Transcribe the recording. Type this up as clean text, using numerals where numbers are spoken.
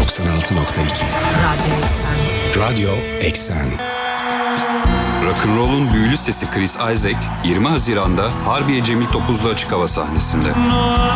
Radyo Eksen. Radyo Eksen. Rock'n'roll'un büyülü sesi Chris Isaak 20 Haziran'da Harbiye Cemil Topuzlu Açık Hava sahnesinde.